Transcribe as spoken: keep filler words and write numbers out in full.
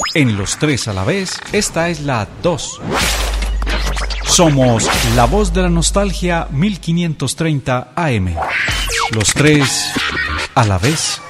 En Los Tres a la Vez, esta es la dos. Somos la voz de la nostalgia mil quinientos treinta A M. Los Tres a la Vez.